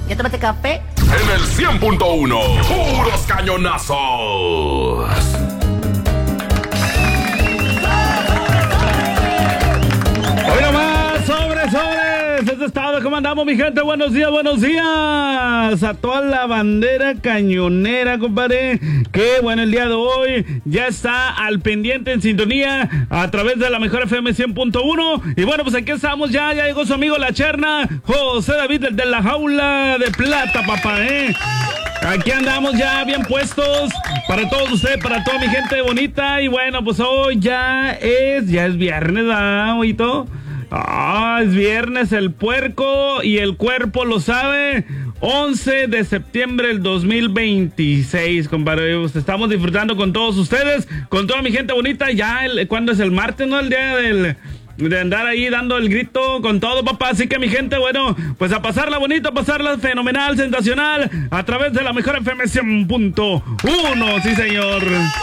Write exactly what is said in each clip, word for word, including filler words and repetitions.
¿Ya tomaste café? En el cien punto uno, puros cañonazos. Hoy nomás, sobres, sobres. Este estado, ¿cómo andamos, mi gente? Buenos días, buenos días. A toda la bandera cañonera, compadre. Que bueno, el día de hoy ya está al pendiente en sintonía a través de la mejor F M cien punto uno. Y bueno, pues aquí estamos ya. Ya llegó su amigo La Cherna, José David, el de la jaula de plata, papá, ¿eh? Aquí andamos ya bien puestos para todos ustedes, para toda mi gente bonita. Y bueno, pues hoy ya es, ya es viernes, ¿ah, ojito? Ah, es viernes, el puerco y el cuerpo lo sabe. once de septiembre del dos mil veintiséis, compadre. Estamos disfrutando con todos ustedes, con toda mi gente bonita. Ya, el, ¿cuándo es el martes, no? El día del... de andar ahí dando el grito con todo, papá. Así que mi gente, bueno, pues a pasarla bonito, a pasarla fenomenal, sensacional, a través de la mejor F M cien punto uno, sí señor.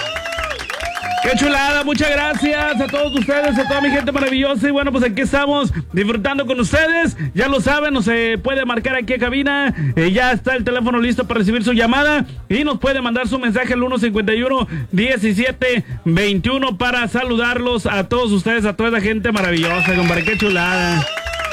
¡Qué chulada! Muchas gracias a todos ustedes, a toda mi gente maravillosa. Y bueno, pues aquí estamos disfrutando con ustedes. Ya lo saben, nos se puede marcar aquí a cabina. Eh, ya está el teléfono listo para recibir su llamada. Y nos puede mandar su mensaje al uno cincuenta y uno, diecisiete, veintiuno para saludarlos a todos ustedes, a toda la gente maravillosa, compadre. ¡Qué chulada!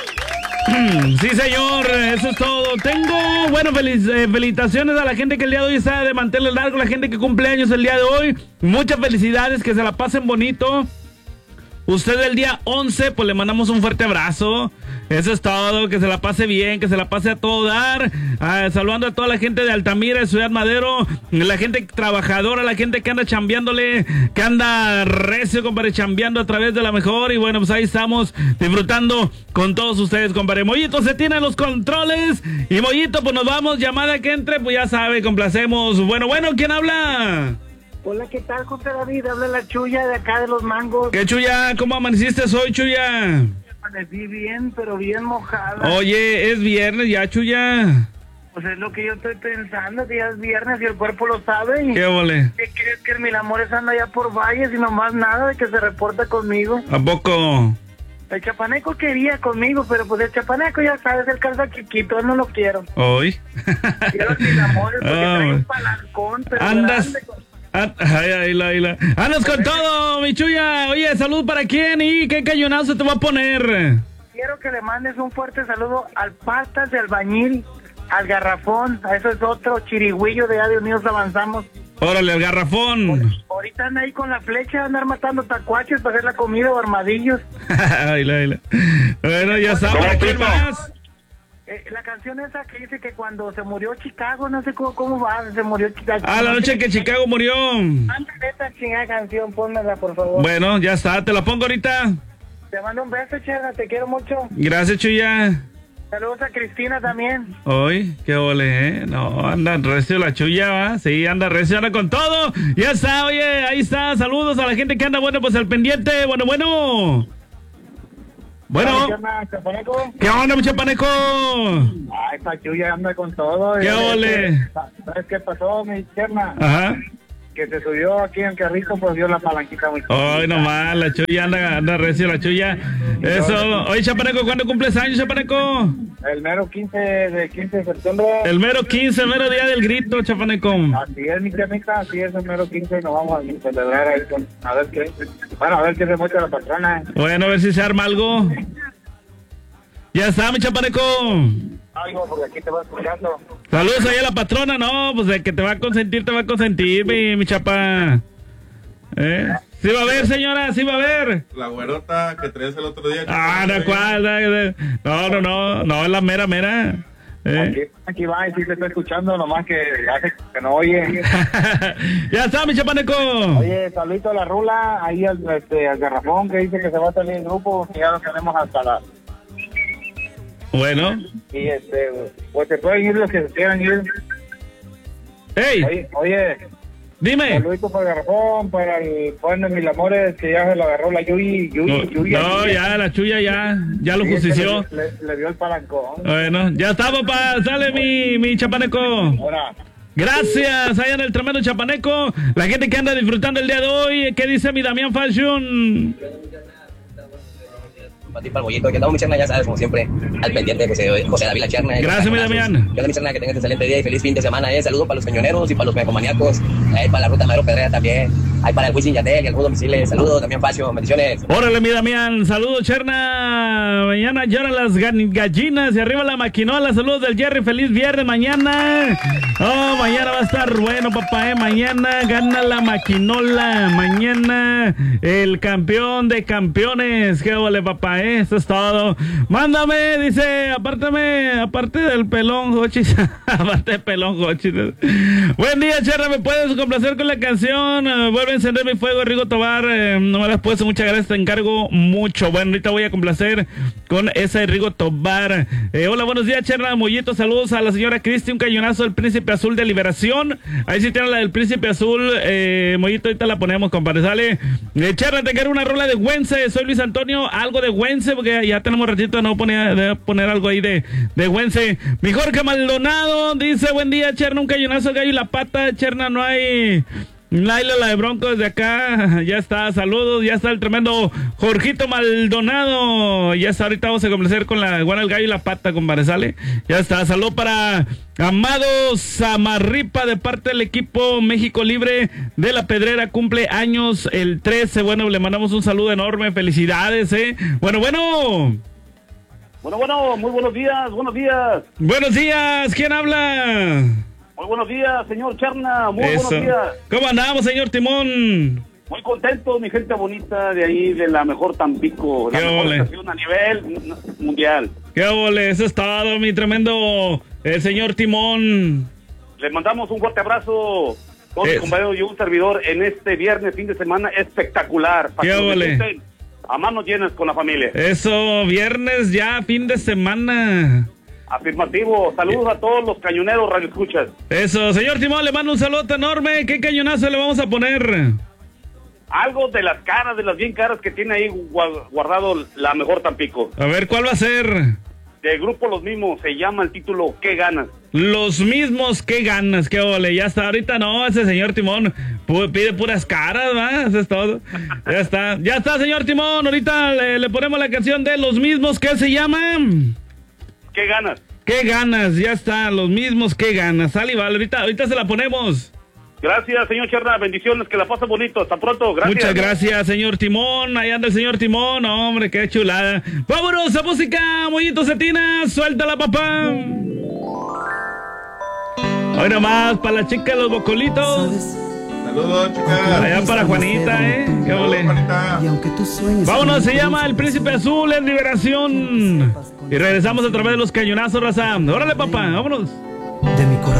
Sí, señor, eso es todo. Tengo, bueno, feliz, eh, felicitaciones a la gente que el día de hoy está de mantener largo, la gente que cumple años el día de hoy. Muchas felicidades, que se la pasen bonito. Usted el día once, pues le mandamos un fuerte abrazo. Eso es todo, que se la pase bien, que se la pase a todo dar. Ah, saludando a toda la gente de Altamira, de Ciudad Madero, la gente trabajadora, la gente que anda chambeándole, que anda recio, compadre, chambeando a través de la mejor. Y bueno, pues ahí estamos disfrutando con todos ustedes, compadre. Mollito se tiene los controles. Y Mollito, pues nos vamos, llamada que entre, pues ya sabe, complacemos. Bueno, bueno, ¿quién habla? Hola, ¿qué tal, José David? Habla la Chuya de acá de Los Mangos. ¿Qué, Chuya? ¿Cómo amaneciste hoy, Chuya? Amanecí bien, pero bien mojada. Oye, es viernes ya, Chuya. Pues es lo que yo estoy pensando, que ya es viernes y el cuerpo lo sabe. Y ¿qué vole? ¿Qué crees que el Mil Amores anda allá por Valles y nomás nada de que se reporta conmigo? ¿A poco? El chapaneco quería conmigo, pero pues el chapaneco ya sabes, el calza chiquito, no lo quiero. ¿Hoy? Quiero el Mil Amores porque oh, trae un palancón, pero andas... grande. Con... Ay, ay, ay, ay. Andas con todo, mi Chuya. Oye, salud para quién y qué cañonazo te va a poner. Quiero que le mandes un fuerte saludo al Pastas de Albañil, al Garrafón, a eso es otro chirigüillo de allá de Unidos Avanzamos. Órale, el Garrafón. Ahorita anda ahí con la flecha, andar matando tacuaches para hacer la comida o armadillos. Ay, ay, ay. Bueno, ya sabes, ¿quién más? Eh, la canción esa que dice que cuando se murió Chicago, no sé cómo, cómo va, se murió Chicago. Ah, la noche que Chicago murió. Ándale esa chingada canción, pónmela, por favor. Bueno, ya está, te la pongo ahorita. Te mando un beso, Chela, te quiero mucho. Gracias, Chuya. Saludos a Cristina también. Hoy, qué ole, ¿eh? No, anda recio la Chuya, ¿va? Sí, anda recio, anda con todo. Ya está, oye, ahí está. Saludos a la gente que anda, bueno, pues al pendiente. Bueno, bueno. Bueno. ¿Qué onda, Chapaneco? ¿Qué onda, mi Chapaneco? Ay, esta Chuya anda con todo. ¿Qué ole? ¿Sabes qué pasó, mi cherna? Ajá. Que se subió aquí en Carrizo, pues dio la palanquita muy Ay, nomás, la Chuya anda, anda recio, la Chuya. Eso. Oye, Chapaneco, ¿cuándo cumples años, Chapaneco? El mero quince de quince de septiembre. El mero quince, el mero día del grito, Chapaneco. Así es, mi chamita, así es, el mero quince y nos vamos a celebrar ahí con, a ver qué, bueno, a ver qué se muestra la patrona. Bueno, a ver si se arma algo. Ya está, mi Chapaneco. Algo, porque aquí te va escuchando. Saludos ahí a la patrona, no, pues de que te va a consentir, te va a consentir, mi, mi chapa. ¿Eh? Sí va a ver, señora, sí va a ver. La güerota que traes el otro día. Ah, no, ¿cuál? No, no, no, no, es la mera, mera. ¿Eh? Aquí, aquí va y sí te estoy escuchando, nomás que hace que no oye. Ya está, mi Chapaneco. Oye, saludito a la Rula, ahí al, este, al Garrafón que dice que se va a salir el grupo, que ya lo tenemos hasta la... Bueno. Y este, pues se pueden ir los que se quieran ir. ¡Ey! Oye, oye. Dime. Saludito para el Garrafón, para el Juan de Mil Amores, que ya se lo agarró la Yuyi. Yuyi, No, Yuyi, no Yuyi. ya, la Chuya ya, ya lo Sí, es que justició. Le, le, le dio el palancón. Bueno, ya está, papá, sale mi, mi Chapaneco. Ahora. Gracias, allá en el tremendo Chapaneco. La gente que anda disfrutando el día de hoy. ¿Qué dice mi Damián Fashion? Para ti, para el bollito, que andamos mi Cherna, ya sabes, como siempre, al pendiente que se José David La Cherna. Gracias, mi Damián. Yo mi Cherna, que tengas un excelente día y feliz fin de semana, eh. Saludos para los cañoneros y para los mecomaníacos, eh, para la ruta Madero Pedrera también, hay para el Wisin Yandel y el Rudo Misiles. Saludos también, Facio, bendiciones. Órale, mi Damián, saludos, Cherna. Mañana lloran las gallinas y arriba la maquinola. Saludos del Jerry, feliz viernes mañana. Oh, mañana va a estar bueno, papá, eh. Mañana gana la maquinola. Mañana el campeón de campeones. Qué vale, papá, eh. Eso es todo. Mándame, dice, apártame, aparte del pelón, Jochis. Aparte del pelón, Jochis. Buen día, Cherna, ¿me puedes complacer con la canción? Uh, vuelve a encender mi fuego, Rigo Tobar. Eh, no me la has puesto, muchas gracias, te encargo mucho. Bueno, ahorita voy a complacer con esa Rigo Tobar. Eh, hola, buenos días, Cherna, Mollito, saludos a la señora Cristi, un cañonazo del Príncipe Azul de Liberación. Ahí sí tiene la del Príncipe Azul, eh, Mollito, ahorita la ponemos, compadre, sale. Eh, Cherna, te encargo una rola de Güense, soy Luis Antonio, algo de Güense, porque ya tenemos ratito de no poner, de poner algo ahí de, de Güense. Mi Jorge Maldonado dice, buen día, Cherna, un cañonazo, el gallo y la pata, Cherna, no hay... Laila, la de Broncos de acá, ya está, saludos, ya está el tremendo Jorgito Maldonado, ya está, ahorita vamos a complacer con la Guana, el gallo y la pata, compadre, sale, ya está, saludos para Amado Samarripa de parte del equipo México Libre de la Pedrera, cumple años el trece, bueno, le mandamos un saludo enorme, felicidades, eh, bueno, bueno. Bueno, bueno, muy buenos días, buenos días. Buenos días, ¿quién habla? Muy buenos días, señor Cherna, muy Eso. buenos días. ¿Cómo andamos, señor Timón? Muy contento, mi gente bonita de ahí, de la mejor Tampico, la Qué mejor ole. estación a nivel mundial. Qué ole, eso es todo, mi tremendo el señor Timón. Le mandamos un fuerte abrazo, todos Es- mis compañeros y un servidor en este viernes, fin de semana espectacular. Para Qué que lo ole. disfruten a manos llenas con la familia. Eso, viernes ya, fin de semana. Afirmativo, saludos a todos los cañoneros radioescuchas. Eso, señor Timón, le mando un saludo enorme. ¿Qué cañonazo le vamos a poner? Algo de las caras, de las bien caras que tiene ahí gua- guardado la mejor Tampico. A ver, ¿cuál va a ser? Del grupo Los Mismos, se llama el título ¿Qué ganas? Los mismos, qué ganas, qué ole. Ya está, ahorita no, ese señor Timón pu- pide puras caras, ¿va? Eso es todo. Ya está, ya está, señor Timón. Ahorita le, le ponemos la canción de Los mismos, ¿qué se llama? ¿Qué ganas? Qué ganas, ya está, los mismos, qué ganas. Sale, vale, ahorita, ahorita se la ponemos. Gracias, señor Cherna, bendiciones, que la pase bonito, hasta pronto, gracias. Muchas gracias, señor Timón. Ahí anda el señor Timón. Hombre, qué chulada. Vámonos a música, Mollito Cetina. Suéltala, papá. Hoy nomás, para la chica de los bocolitos. Saludos, chicas. Allá para Juanita, ¿eh? Qué Saludos, ole. Juanita. Y aunque tú sueñes, Vámonos, se llama El Príncipe Azul en Liberación. Y regresamos a través de los cañonazos, raza. Órale, papá, vámonos. de mi corazón.